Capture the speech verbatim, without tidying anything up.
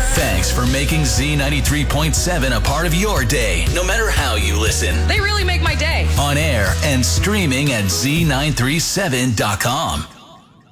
Thanks for making Z ninety-three point seven a part of your day, no matter how you listen. They really make my day. On air and streaming at Z nine three seven dot com.